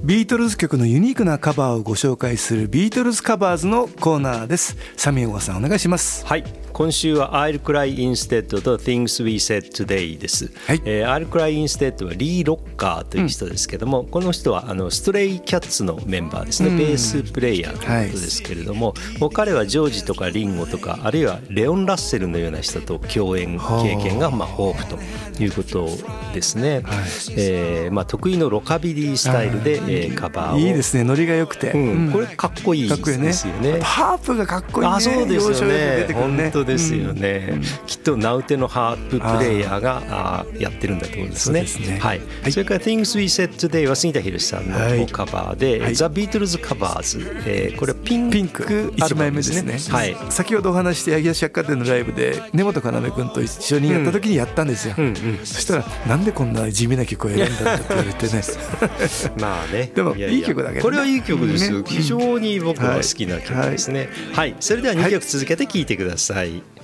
ビートルズ曲のユニークなカバーをご紹介するビートルズカバーズのコーナーです。サミオガさんお願いします。 はい、今週は I'll Cry Instead と Things We Said Today です、 はい。 I'll Cry Instead はリー・ロッカーという人ですけども、この人はストレイキャッツのメンバーですね、ベースプレイヤーということですけれども、もう彼はジョージとかリンゴとかあるいはレオン・ラッセルのような人と共演経験が豊富ということですね、得意のロカビリースタイルで、カバーをいいですね、ノリが良くて、 これかっこいいですよね。 ハープがかっこいいね。 そうですよね、 本当ですよね、きっとナウテのハーププレイヤーがやってるんだと思うんですね。はい。それから Things We Said Today は杉田博さんのカバーで、ザ・ビートルズカバーズ、これはピンクアルバムですね。はい。 先ほどお話して八木橋百貨店のライブで根本要君と一緒にやった時にやったんですよ、そしたらなんでこんな地味な曲を選んだんだって言われてねまあね、 でもいい曲だけどね、 これはいい曲です、非常に僕は好きな曲ですね。はい、それでは2曲続けて聴いてください。